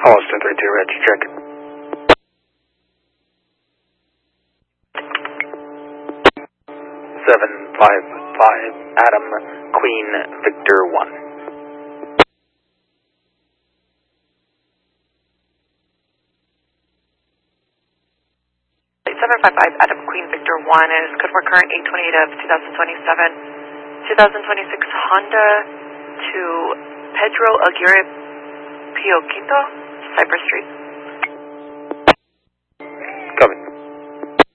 Austin 32, Rich, check. Seven five five Adam Queen Victor 1. 755 Adam Queen Victor 1 is good for current 828 of 2026 Honda to Pedro Aguirre Pioquito, Cypress Street.